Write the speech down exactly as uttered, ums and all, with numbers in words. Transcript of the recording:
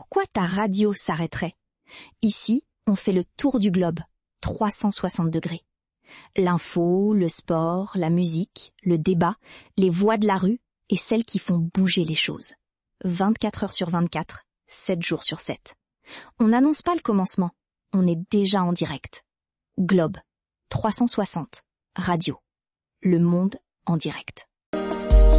pourquoi ta radio s'arrêterait? Ici, on fait le tour du globe, trois cent soixante degrés. L'info, le sport, la musique, le débat, les voix de la rue et celles qui font bouger les choses. vingt-quatre heures sur vingt-quatre, sept jours sur sept. On n'annonce pas le commencement, on est déjà en direct. Globe, trois cent soixante, radio. Le monde en direct.